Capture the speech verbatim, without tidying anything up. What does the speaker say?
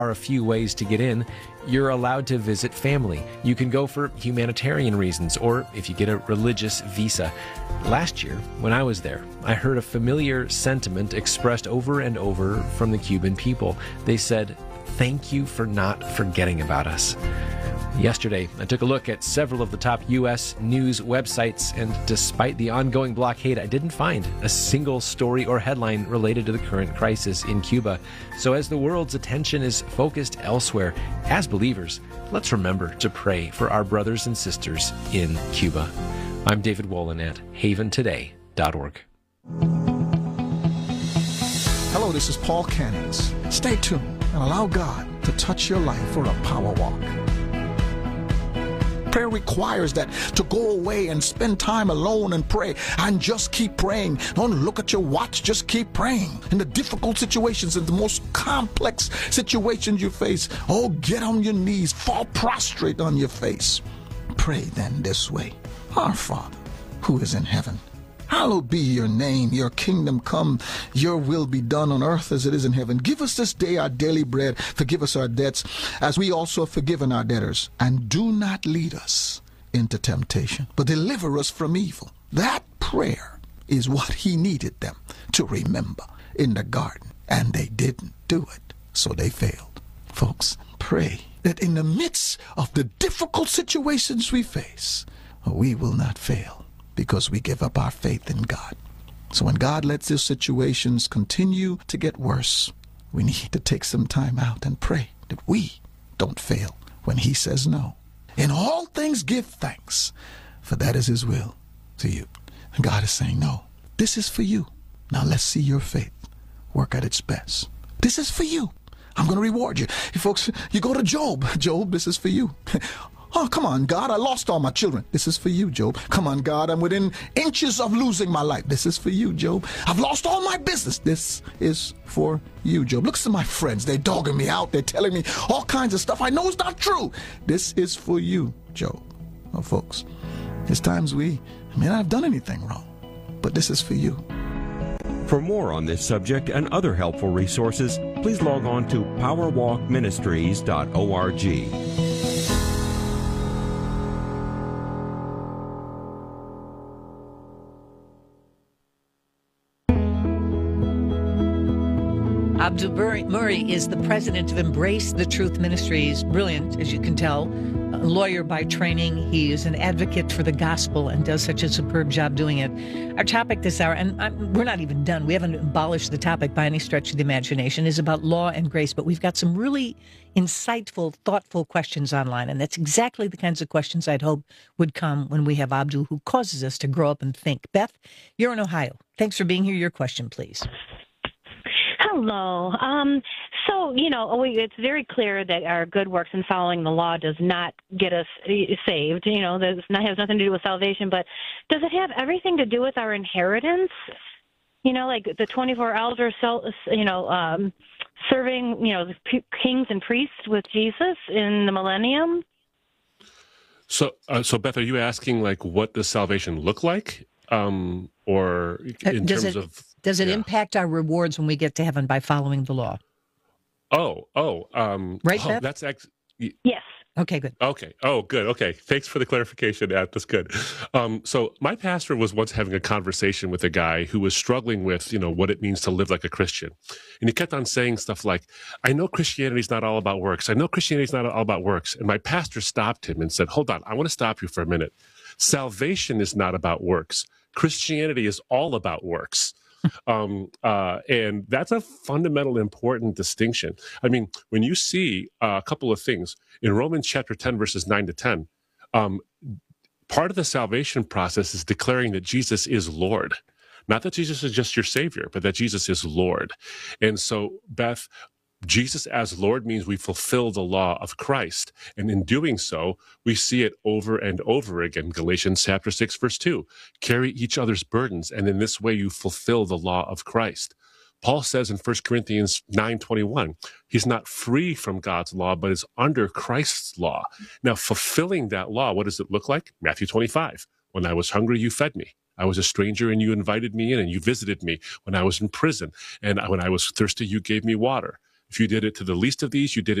are a few ways to get in. You're allowed to visit family. You can go for humanitarian reasons, or if you get a religious visa. Last year, when I was there, I heard a familiar sentiment expressed over and over from the Cuban people. They said, "Thank you for not forgetting about us." Yesterday, I took a look at several of the top U S news websites, and despite the ongoing blockade, I didn't find a single story or headline related to the current crisis in Cuba. So as the world's attention is focused elsewhere, as believers, let's remember to pray for our brothers and sisters in Cuba. I'm David Wolin at haven today dot org. Hello, this is Paul Cannings. Stay tuned and allow God to touch your life for a power walk. Prayer requires that to go away and spend time alone and pray, and just keep praying. Don't look at your watch, just keep praying. In the difficult situations, in the most complex situations you face, oh, get on your knees, fall prostrate on your face. Pray then this way: Our Father, who is in heaven, hallowed be your name. Your kingdom come, your will be done on earth as it is in heaven. Give us this day our daily bread. Forgive us our debts, as we also have forgiven our debtors. And do not lead us into temptation, but deliver us from evil. That prayer is what he needed them to remember in the garden. And they didn't do it, so they failed. Folks, pray that in the midst of the difficult situations we face, we will not fail, because we give up our faith in God. So when God lets these situations continue to get worse, we need to take some time out and pray that we don't fail when he says no. In all things give thanks, for that is his will to you. And God is saying, no, this is for you. Now let's see your faith work at its best. This is for you. I'm going to reward you. You folks, you go to Job. Job, this is for you. Oh, come on, God, I lost all my children. This is for you, Job. Come on, God, I'm within inches of losing my life. This is for you, Job. I've lost all my business. This is for you, Job. Look at my friends. They're dogging me out. They're telling me all kinds of stuff I know is not true. This is for you, Job. Oh, folks, there's times we may not have done anything wrong, but this is for you. For more on this subject and other helpful resources, please log on to power walk ministries dot org. Abdul Murray is the president of Embrace the Truth Ministries. Brilliant, as you can tell, a lawyer by training. He is an advocate for the gospel and does such a superb job doing it. Our topic this hour, and I'm, we're not even done, we haven't abolished the topic by any stretch of the imagination, is about law and grace, but we've got some really insightful, thoughtful questions online, and that's exactly the kinds of questions I'd hope would come when we have Abdul, who causes us to grow up and think. Beth, you're in Ohio. Thanks for being here. Your question, please. Hello. Um, so, you know, we, it's very clear that our good works and following the law does not get us saved. You know, that has nothing to do with salvation. But does it have everything to do with our inheritance? You know, like the twenty-four elders, you know, um, serving, you know, the kings and priests with Jesus in the millennium? So, uh, so Beth, are you asking, like, what does salvation look like? Um, or in does terms it, of... Does it yeah. impact our rewards when we get to heaven by following the law? Oh, oh. Um, right, oh, Beth? That's ex- Yes. Okay, good. Okay. Oh, good. Okay. Thanks for the clarification. Yeah, that's good. Um, so my pastor was once having a conversation with a guy who was struggling with, you know, what it means to live like a Christian. And he kept on saying stuff like, I know Christianity is not all about works. I know Christianity is not all about works. And my pastor stopped him and said, hold on, I want to stop you for a minute. Salvation is not about works. Christianity is all about works. um, uh, and that's a fundamental, important distinction. I mean, when you see uh, a couple of things in Romans chapter ten, verses nine to ten, um, part of the salvation process is declaring that Jesus is Lord. Not that Jesus is just your Savior, but that Jesus is Lord. And so, Beth, Jesus as Lord means we fulfill the law of Christ. And in doing so, we see it over and over again. Galatians chapter six, verse two, carry each other's burdens, and in this way you fulfill the law of Christ. Paul says in First Corinthians nine twenty-one, he's not free from God's law, but is under Christ's law. Now, fulfilling that law, what does it look like? Matthew twenty-five, when I was hungry, you fed me. I was a stranger and you invited me in, and you visited me when I was in prison. And when I was thirsty, you gave me water. If you did it to the least of these, you did it